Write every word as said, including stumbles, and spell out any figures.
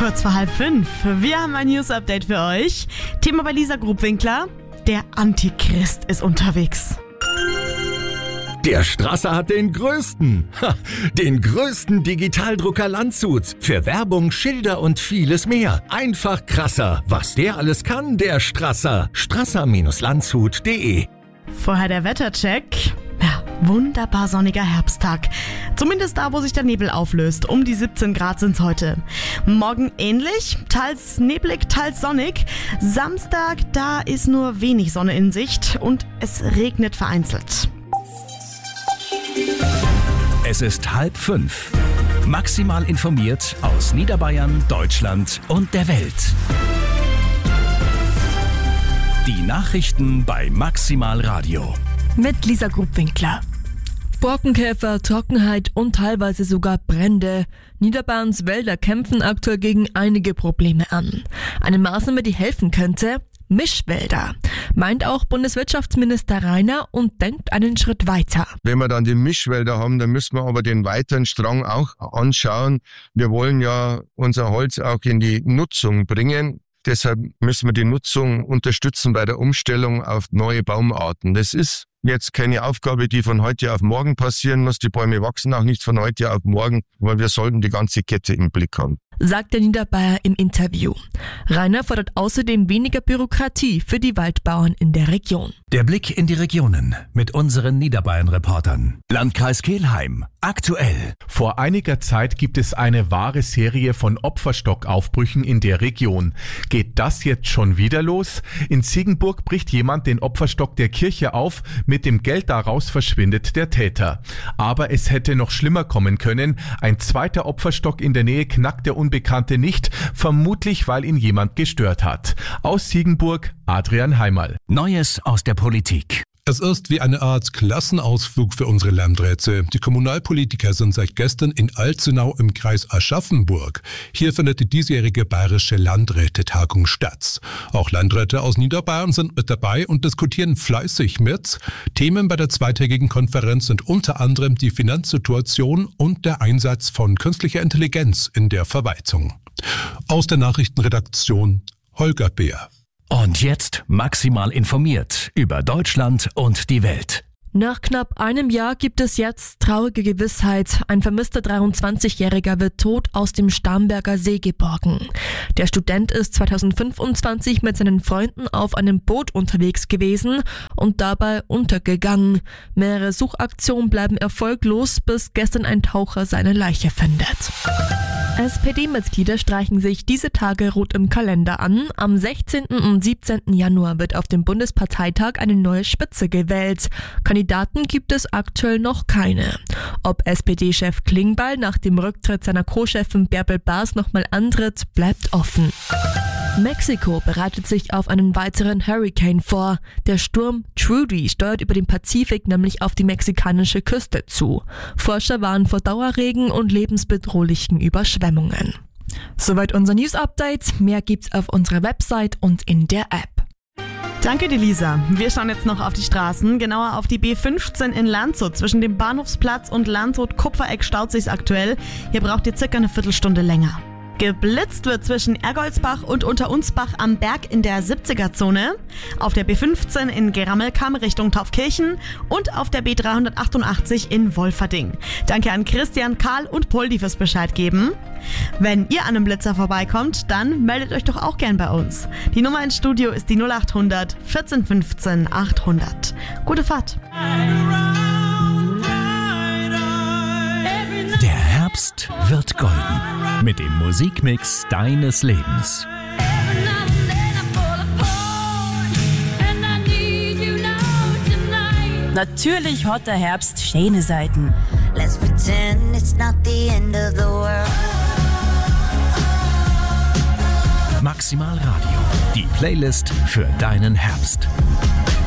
Kurz vor halb fünf. Wir haben ein News-Update für euch. Thema bei Lisa Grubwinkler. Der Antichrist ist unterwegs. Der Strasser hat den größten, ha, den größten Digitaldrucker Landshuts. Für Werbung, Schilder und vieles mehr. Einfach krasser. Was der alles kann, der Strasser. strasser Landshut punkt de. Vorher der Wettercheck. Ja, wunderbar sonniger Herbsttag. Zumindest da, wo sich der Nebel auflöst. Um die siebzehn Grad sind's heute. Morgen ähnlich, teils neblig, teils sonnig. Samstag, da ist nur wenig Sonne in Sicht und es regnet vereinzelt. Es ist halb fünf. Maximal informiert aus Niederbayern, Deutschland und der Welt. Die Nachrichten bei Maximal Radio. Mit Lisa Grubwinkler. Borkenkäfer, Trockenheit und teilweise sogar Brände. Niederbayerns Wälder kämpfen aktuell gegen einige Probleme an. Eine Maßnahme, die helfen könnte: Mischwälder. Meint auch Bundeswirtschaftsminister Rainer und denkt einen Schritt weiter. Wenn wir dann die Mischwälder haben, dann müssen wir aber den weiteren Strang auch anschauen. Wir wollen ja unser Holz auch in die Nutzung bringen. Deshalb müssen wir die Nutzung unterstützen bei der Umstellung auf neue Baumarten. Das ist jetzt keine Aufgabe, die von heute auf morgen passieren muss. Die Bäume wachsen auch nicht von heute auf morgen, aber wir sollten die ganze Kette im Blick haben, sagt der Niederbayer im Interview. Rainer fordert außerdem weniger Bürokratie für die Waldbauern in der Region. Der Blick in die Regionen mit unseren Niederbayern-Reportern. Landkreis Kelheim. Aktuell. Vor einiger Zeit gibt es eine wahre Serie von Opferstockaufbrüchen in der Region. Geht das jetzt schon wieder los? In Ziegenburg bricht jemand den Opferstock der Kirche auf, mit dem Geld daraus verschwindet der Täter. Aber es hätte noch schlimmer kommen können. Ein zweiter Opferstock in der Nähe knackt der Unbekannte nicht, vermutlich weil ihn jemand gestört hat. Aus Ziegenburg, Adrian Heimerl. Neues aus der Politik. Es ist wie eine Art Klassenausflug für unsere Landräte. Die Kommunalpolitiker sind seit gestern in Alzenau im Kreis Aschaffenburg. Hier findet die diesjährige bayerische Landrätetagung statt. Auch Landräte aus Niederbayern sind mit dabei und diskutieren fleißig mit. Themen bei der zweitägigen Konferenz sind unter anderem die Finanzsituation und der Einsatz von künstlicher Intelligenz in der Verwaltung. Aus der Nachrichtenredaktion Holger Beer. Und jetzt maximal informiert über Deutschland und die Welt. Nach knapp einem Jahr gibt es jetzt traurige Gewissheit. Ein vermisster dreiundzwanzigjähriger wird tot aus dem Starnberger See geborgen. Der Student ist zweitausendfünfundzwanzig mit seinen Freunden auf einem Boot unterwegs gewesen und dabei untergegangen. Mehrere Suchaktionen bleiben erfolglos, bis gestern ein Taucher seine Leiche findet. S P D-Mitglieder streichen sich diese Tage rot im Kalender an. Am sechzehnten und siebzehnten Januar wird auf dem Bundesparteitag eine neue Spitze gewählt. Kandidaten gibt es aktuell noch keine. Ob S P D-Chef Klingbeil nach dem Rücktritt seiner Co-Chefin Bärbel Baas nochmal antritt, bleibt offen. Mexiko bereitet sich auf einen weiteren Hurricane vor. Der Sturm Trudy steuert über den Pazifik nämlich auf die mexikanische Küste zu. Forscher warnen vor Dauerregen und lebensbedrohlichen Überschwemmungen. Soweit unser News-Update. Mehr gibt's auf unserer Website und in der App. Danke dir, Lisa. Wir schauen jetzt noch auf die Straßen, genauer auf die B fünfzehn in Landshut. Zwischen dem Bahnhofsplatz und Landshut-Kupfereck staut sich's aktuell. Hier braucht ihr circa eine Viertelstunde länger. Geblitzt wird zwischen Ergoldsbach und Unterunsbach am Berg in der siebziger-Zone, auf der B fünfzehn in Gerammelkamm Richtung Taufkirchen und auf der B dreihundertachtundachtzig in Wolferding. Danke an Christian, Karl und Poldi fürs Bescheid geben. Wenn ihr an einem Blitzer vorbeikommt, dann meldet euch doch auch gern bei uns. Die Nummer ins Studio ist die null acht hundert vierzehn fünfzehn achthundert. Gute Fahrt! Der Herbst wird golden mit dem Musikmix deines Lebens. Natürlich hat der Herbst schöne Seiten. Let's pretend it's not the end of the world. Maximal Radio, die Playlist für deinen Herbst.